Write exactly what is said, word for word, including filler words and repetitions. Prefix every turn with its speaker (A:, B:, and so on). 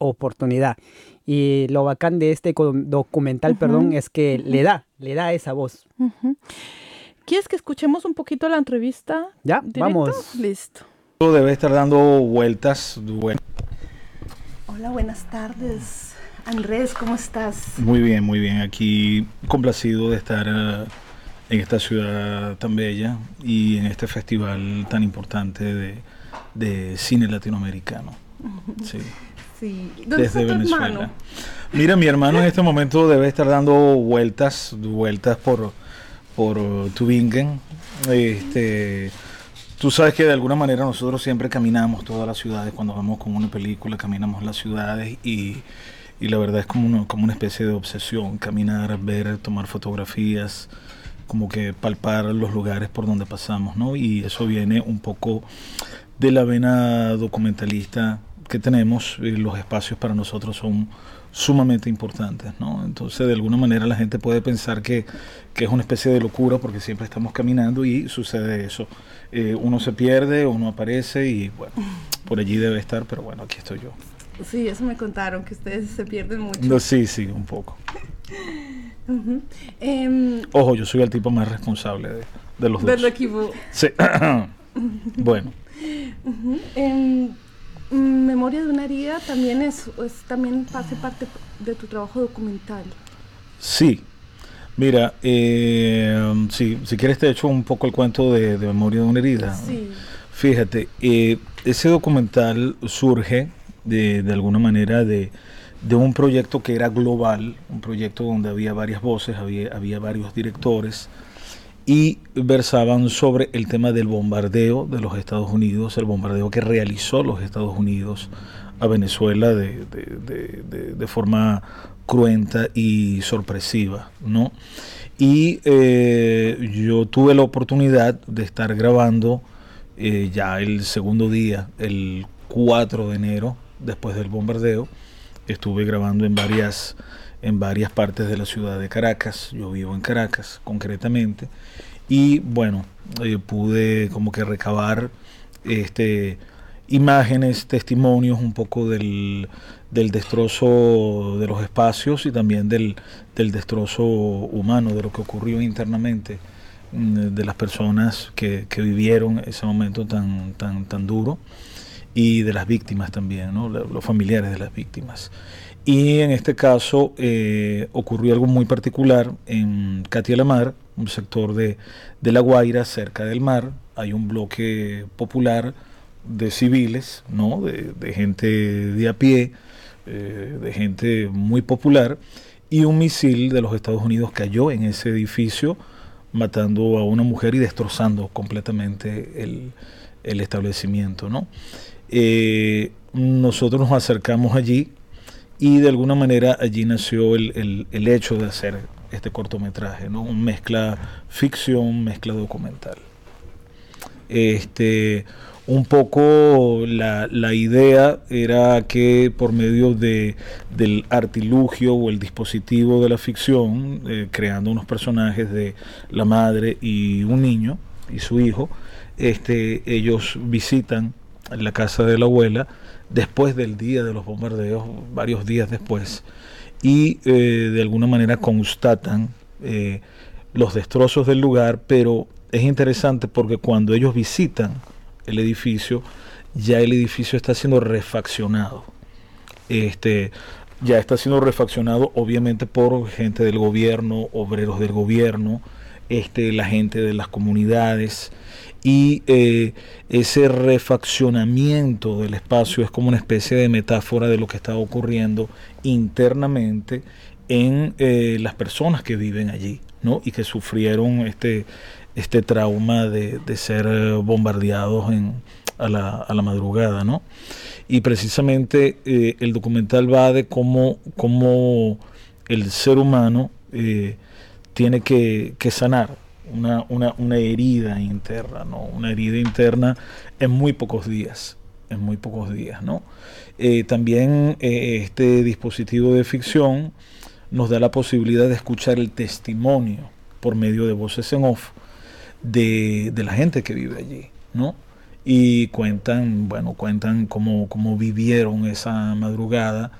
A: oportunidad. Y lo bacán de este co- documental,
B: Ujú,
A: perdón, es que
B: ujú,
A: le da, le da esa voz.
B: ujú. ¿Quieres que escuchemos un poquito la entrevista
A: ¿Ya?
B: directo?
A: Vamos.
B: Listo.
C: Debe estar dando vueltas. Bueno,
B: Hola, buenas tardes. Andrés, ¿cómo estás?
C: muy bien, muy bien. Aquí complacido de estar eh, en esta ciudad tan bella y en este festival tan importante de, de cine latinoamericano. Sí,
B: Sí. ¿Dónde
C: desde
B: está tu
C: Venezuela.
B: hermano?
C: Mira, mi hermano en este momento debe estar dando vueltas, vueltas por, por uh, Tübingen. Este, tú sabes que de alguna manera nosotros siempre caminamos todas las ciudades cuando vamos con una película, caminamos las ciudades y, y la verdad es como una, como una especie de obsesión, caminar, ver, tomar fotografías, como que palpar los lugares por donde pasamos, ¿no? Y eso viene un poco de la vena documentalista que tenemos. Eh, los espacios para nosotros son sumamente importantes, ¿no? Entonces, de alguna manera la gente puede pensar que, que es una especie de locura porque siempre estamos caminando y sucede eso. Eh, uno se pierde, uno aparece y bueno, por allí debe estar, pero bueno, aquí estoy yo.
B: Sí, eso me contaron, que ustedes se pierden mucho.
C: No, sí, sí, un poco.
B: Ujú. Em,
C: Ojo, yo soy el tipo más responsable de, de los
B: del
C: dos.
B: equipo.
C: Sí. Bueno,
B: Ujú. Em, mm, Memoria de una herida también es, es también hace parte de tu trabajo documental.
C: sí. Mira, eh, sí, si quieres te echo un poco el cuento de, de Memoria de una herida.
B: Sí.
C: Fíjate, eh, ese documental surge de, de alguna manera de, de un proyecto que era global, un proyecto donde había varias voces, había, había varios directores y versaban sobre el tema del bombardeo de los Estados Unidos, el bombardeo que realizó los Estados Unidos a Venezuela de, de, de, de, de forma cruenta y sorpresiva, ¿no? Y eh, yo tuve la oportunidad de estar grabando eh, ya el segundo día, el cuatro de enero, después del bombardeo. Estuve grabando en varias, en varias partes de la ciudad de Caracas. Yo vivo en Caracas, concretamente. Y bueno, eh, pude como que recabar este, imágenes, testimonios un poco del, del destrozo de los espacios y también del, del destrozo humano, de lo que ocurrió internamente, de las personas que, que vivieron ese momento tan, tan, tan duro y de las víctimas también, ¿no? Los familiares de las víctimas. Y en este caso eh, ocurrió algo muy particular en Catia la Mar, un sector de, de La Guaira, cerca del mar. Hay un bloque popular de civiles, ¿no? de, de gente de a pie, eh, de gente muy popular, y un misil de los Estados Unidos cayó en ese edificio, matando a una mujer y destrozando completamente el, el establecimiento, ¿no? Eh, nosotros nos acercamos allí y de alguna manera allí nació el, el, el hecho de hacer este cortometraje, ¿no? Mezcla ficción, mezcla documental. Este, un poco la, la idea era que por medio de, del artilugio o el dispositivo de la ficción, eh, creando unos personajes de la madre y un niño y su hijo, este, ellos visitan la casa de la abuela después del día de los bombardeos, varios días después, y eh, de alguna manera constatan eh, los destrozos del lugar, pero es interesante porque cuando ellos visitan el edificio, ya el edificio está siendo refaccionado. Este, ya está siendo refaccionado obviamente por gente del gobierno, obreros del gobierno, este, la gente de las comunidades, y eh, ese refaccionamiento del espacio es como una especie de metáfora de lo que está ocurriendo internamente en eh, las personas que viven allí, ¿no? Y que sufrieron este, este trauma de, de ser bombardeados en, a, la, a la madrugada, ¿no? Y precisamente eh, el documental va de cómo, cómo el ser humano eh, tiene que, que sanar Una, una, una herida interna, ¿no? Una herida interna en muy pocos días, en muy pocos días, ¿no? Eh, también eh, este dispositivo de ficción nos da la posibilidad de escuchar el testimonio por medio de voces en off de, de la gente que vive allí, ¿no? y cuentan, bueno, cuentan cómo, cómo vivieron esa madrugada